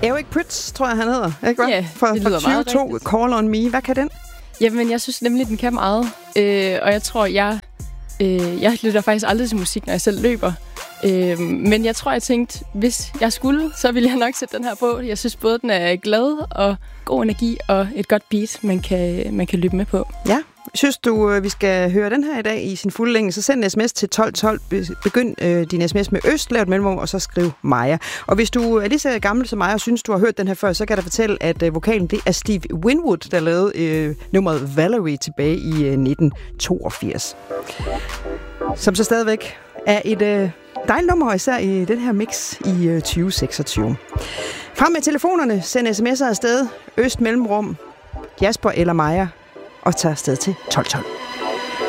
Eric Prydz, tror jeg, han hedder. Ikke? Ja, fra det lyder meget 22, rigtigt. Call on Me. Hvad kan den? Jamen, jeg synes nemlig, den kan meget. Og jeg tror, jeg lytter faktisk aldrig til musik, når jeg selv løber. Men jeg tror, jeg tænkte, hvis jeg skulle, så ville jeg nok sætte den her på. Jeg synes både, den er glad og god energi og et godt beat, man kan løbe med på. Ja. Synes du, vi skal høre den her i dag i sin fulde længe, så send en sms til 1212. Begynd din sms med øst, lav et mellemrum, og så skriv Maja. Og hvis du er lige så gammel som mig, og synes, du har hørt den her før, så kan jeg da fortælle, at vokalen, det er Steve Winwood, der lavede nummeret Valerie tilbage i 1982. Som så stadigvæk er et dejligt nummer, især i den her mix i 2026. Frem med telefonerne, send sms'er afsted, øst mellemrum, Jasper eller Maja, og tager afsted til 1212.